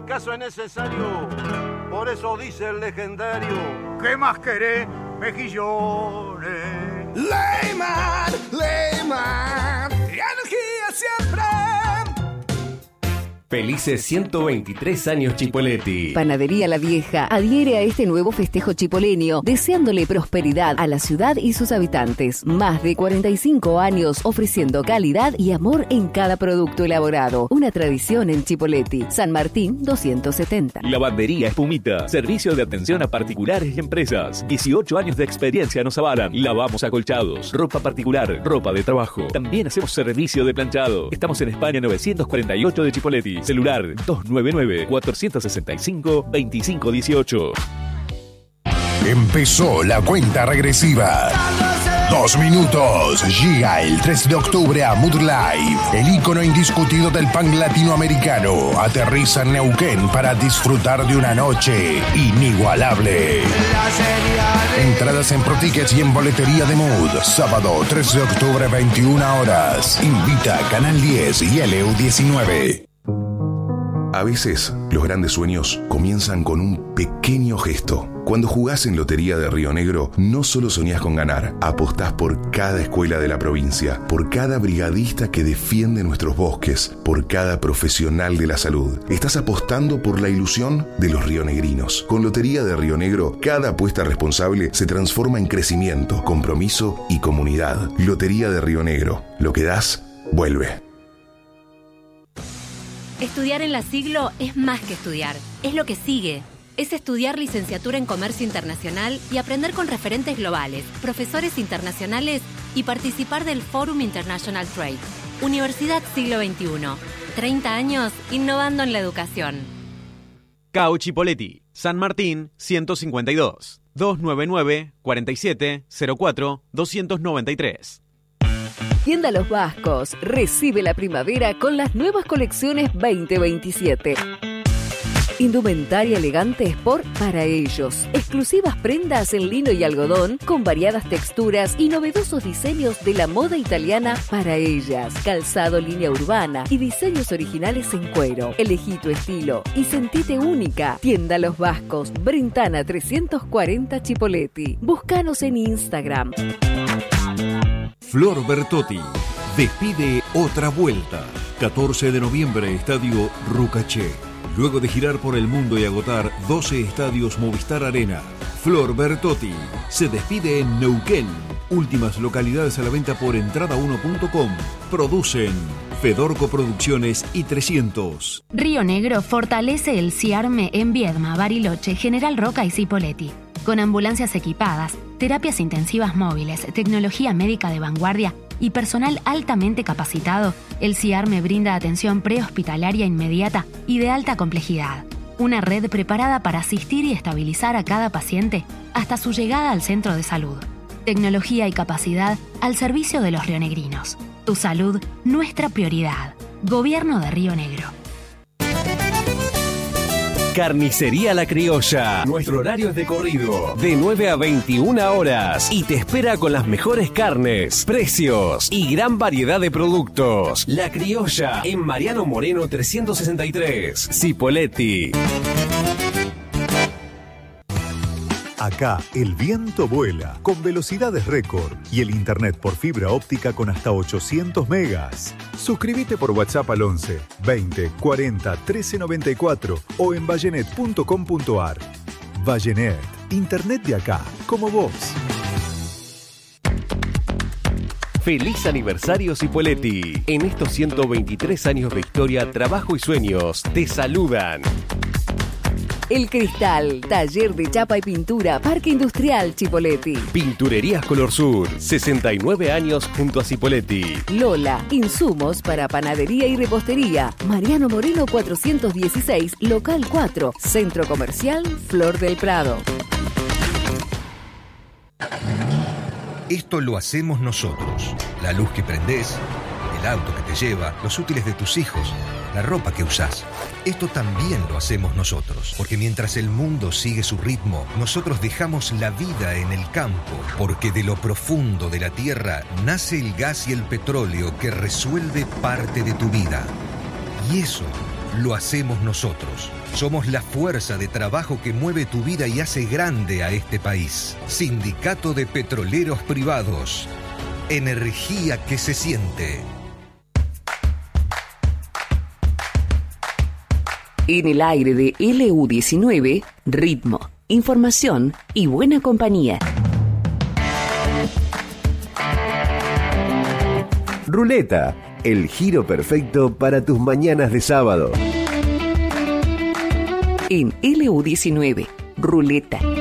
caso es necesario. Por eso dice el legendario: ¿qué más querés, mejillones? Leyman, energía siempre. Felices 123 años Chipoleti. Panadería La Vieja adhiere a este nuevo festejo chipoleño, deseándole prosperidad a la ciudad y sus habitantes. Más de 45 años ofreciendo calidad y amor en cada producto elaborado. Una tradición en Chipoleti. San Martín 270. Lavandería Espumita. Servicio de atención a particulares y empresas. 18 años de experiencia nos avalan. Lavamos acolchados, ropa particular, ropa de trabajo. También hacemos servicio de planchado. Estamos en España 948 de Chipoleti. Celular 299-465-2518. Empezó la cuenta regresiva. 2 minutos. Llega el 3 de octubre a Mood Live, el ícono indiscutido del punk latinoamericano. Aterriza en Neuquén para disfrutar de una noche inigualable. Entradas en ProTickets y en boletería de Mood. Sábado 3 de octubre, 21 horas. Invita Canal 10 y LU19. A veces, los grandes sueños comienzan con un pequeño gesto. Cuando jugás en Lotería de Río Negro, no solo soñás con ganar, apostás por cada escuela de la provincia, por cada brigadista que defiende nuestros bosques, por cada profesional de la salud. Estás apostando por la ilusión de los rionegrinos. Con Lotería de Río Negro, cada apuesta responsable se transforma en crecimiento, compromiso y comunidad. Lotería de Río Negro. Lo que das, vuelve. Estudiar en La Siglo es más que estudiar, es lo que sigue. Es estudiar licenciatura en Comercio Internacional y aprender con referentes globales, profesores internacionales y participar del Forum International Trade. Universidad Siglo XXI. 30 años innovando en la educación. CAU Chipoleti, San Martín 152, 299-4704-293. Tienda Los Vascos recibe la primavera con las nuevas colecciones 2027. Indumentaria elegante Sport para ellos. Exclusivas prendas en lino y algodón con variadas texturas y novedosos diseños de la moda italiana para ellas. Calzado línea urbana y diseños originales en cuero. Elegí tu estilo y sentite única. Tienda Los Vascos, Brentana 340 Chipoleti. Búscanos en Instagram. Flor Bertotti despide otra vuelta. 14 de noviembre, Estadio Rucaché. Luego de girar por el mundo y agotar 12 estadios Movistar Arena, Flor Bertotti se despide en Neuquén. Últimas localidades a la venta por entrada1.com. Producen Fedorco Producciones y 300. Río Negro fortalece el CIARME en Viedma, Bariloche, General Roca y Cipolletti. Con ambulancias equipadas, terapias intensivas móviles, tecnología médica de vanguardia y personal altamente capacitado, el CIARME brinda atención prehospitalaria inmediata y de alta complejidad. Una red preparada para asistir y estabilizar a cada paciente hasta su llegada al centro de salud. Tecnología y capacidad al servicio de los rionegrinos. Tu salud, nuestra prioridad. Gobierno de Río Negro. Carnicería La Criolla. Nuestro horario es de corrido, de 9 a 21 horas. Y te espera con las mejores carnes, precios y gran variedad de productos. La Criolla, en Mariano Moreno 363, Cipolletti. Acá el viento vuela con velocidades récord y el internet por fibra óptica con hasta 800 megas. Suscríbete por WhatsApp al 11 20 40 13 94 o en vallenet.com.ar. Vallenet, internet de acá, como vos. Feliz aniversario Cipolletti. En estos 123 años de historia, trabajo y sueños te saludan. El Cristal, taller de chapa y pintura, Parque Industrial Chipolletti. Pinturerías Color Sur, 69 años junto a Cipolletti. Lola, insumos para panadería y repostería. Mariano Moreno 416, local 4, Centro Comercial Flor del Prado. Esto lo hacemos nosotros. La luz que prendés, el auto que te lleva, los útiles de tus hijos, la ropa que usás. Esto también lo hacemos nosotros, porque mientras el mundo sigue su ritmo, nosotros dejamos la vida en el campo, porque de lo profundo de la tierra nace el gas y el petróleo que resuelve parte de tu vida. Y eso lo hacemos nosotros. Somos la fuerza de trabajo que mueve tu vida y hace grande a este país. Sindicato de Petroleros Privados. Energía que se siente. En el aire de LU19, ritmo, información y buena compañía. Ruleta, el giro perfecto para tus mañanas de sábado. En LU19, Ruleta.